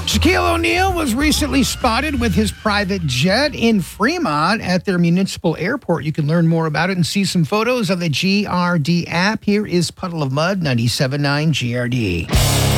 Shaquille O'Neal was recently spotted with his private jet in Fremont at their municipal airport. You can learn more about it and see some photos on the GRD app. Here is Puddle of Mudd, 97.9 GRD.